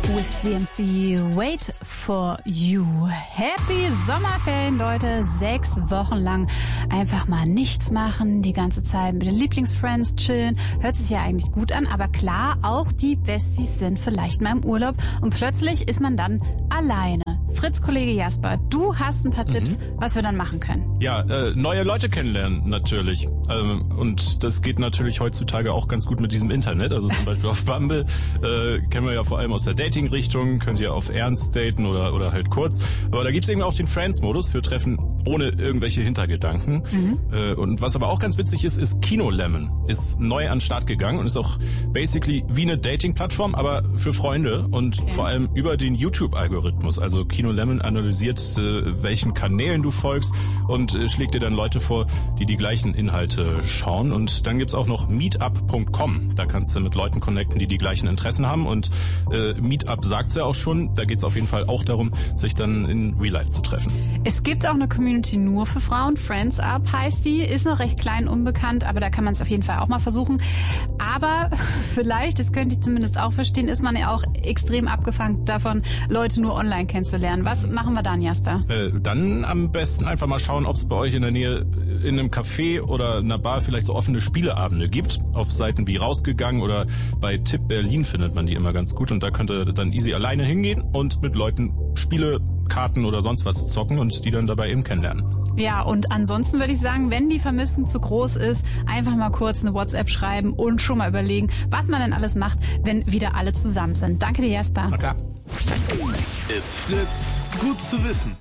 with the MC Wait for You. Happy Sommerferien, Leute. 6 Wochen lang einfach mal nichts machen, die ganze Zeit mit den Lieblingsfriends chillen. Hört sich ja eigentlich gut an, aber klar, auch die Besties sind vielleicht mal im Urlaub und plötzlich ist man dann alleine. Fritz-Kollege Jasper, du hast ein paar Tipps, was wir dann machen können. Ja, neue Leute kennenlernen natürlich. Und das geht natürlich heutzutage auch ganz gut mit diesem Internet. Also zum Beispiel auf Bumble kennen wir ja vor allem aus der Dating-Richtung. Könnt ihr auf Ernst daten oder halt kurz. Aber da gibt's eben auch den Friends-Modus für Treffen ohne irgendwelche Hintergedanken. Und was aber auch ganz witzig ist Kino Lemon. Ist neu an den Start gegangen und ist auch basically wie eine Dating-Plattform, aber für Freunde und vor allem über den YouTube-Algorithmus. Also Kino Lemon analysiert, welchen Kanälen du folgst und schlägt dir dann Leute vor, die gleichen Inhalte schauen. Und dann gibt's auch noch meetup.com. Da kannst du mit Leuten connecten, die gleichen Interessen haben. Und Meetup sagt's ja auch schon. Da geht's auf jeden Fall auch darum, sich dann in Real Life zu treffen. Es gibt auch eine Community nur für Frauen. Friends Up heißt die. Ist noch recht klein, unbekannt, aber da kann man es auf jeden Fall auch mal versuchen. Aber vielleicht, das könnt ihr zumindest auch verstehen, ist man ja auch extrem abgefangen davon, Leute nur online kennenzulernen. Was machen wir dann, Jasper? Dann am besten einfach mal schauen, ob es bei euch in der Nähe in einem Café oder einer Bar vielleicht so offene Spieleabende gibt. Auf Seiten wie Rausgegangen oder bei Tipp Berlin findet man die immer ganz gut. Und da könnt ihr dann easy alleine hingehen und mit Leuten Spiele, Karten oder sonst was zocken und die dann dabei eben kennenlernen. Ja, und ansonsten würde ich sagen, wenn die Vermissung zu groß ist, einfach mal kurz eine WhatsApp schreiben und schon mal überlegen, was man denn alles macht, wenn wieder alle zusammen sind. Danke dir, Jasper. Na klar. It's Fritz, gut zu wissen.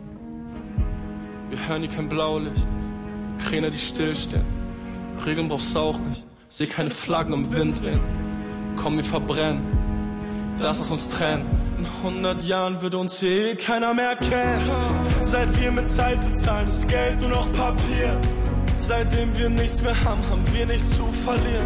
Wir hören hier kein Blaulicht, Kräne, die stillstehen. Regeln brauchst du auch nicht, seh keine Flaggen im Wind wehen. Komm, wir verbrennen, das was uns trennt. In 100 Jahren würde uns hier keiner mehr kennen. Seit wir mit Zeit bezahlen, ist Geld nur noch Papier. Seitdem wir nichts mehr haben, haben wir nichts zu verlieren.